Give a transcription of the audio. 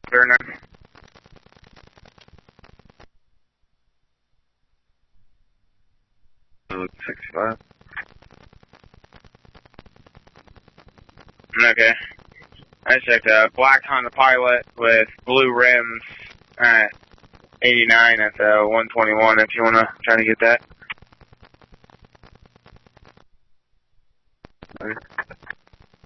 Turner. Oh, 65. Okay. I checked black Honda Pilot with blue rims at 89 at 121 if you want to try to get that. Okay.